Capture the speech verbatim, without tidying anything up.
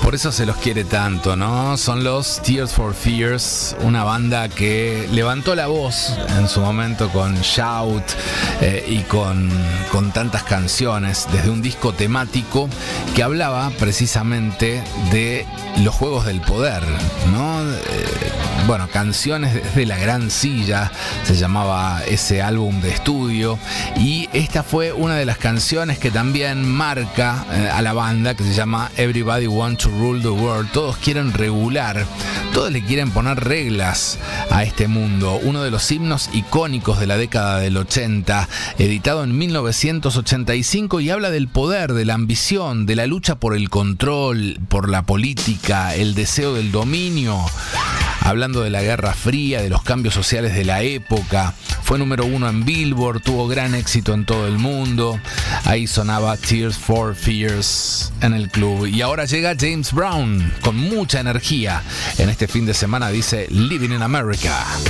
Por eso se los quiere tanto, ¿no? Son los Tears for Fears, una banda que levantó la voz en su momento con Shout eh, y con, con tantas canciones, desde un disco temático que hablaba precisamente de los juegos del poder, ¿no? Eh, bueno, canciones desde la gran silla, se llamaba ese álbum de estudio, y esta fue una de las canciones que también marca eh, a la banda, que se llama Everybody Want to Rule the World. Todos quieren regular, todos le quieren poner reglas a este mundo. Uno de los himnos icónicos de la década del ochenta, editado en mil novecientos ochenta y cinco, y habla del poder, de la ambición, de la lucha por el control, por la política, el deseo del dominio. Hablando de la Guerra Fría, de los cambios sociales de la época. Fue número uno en Billboard, tuvo gran éxito en todo el mundo. Ahí sonaba Tears for Fears en el club. Y ahora llega James Brown con mucha energía. En este fin de semana dice Living in America.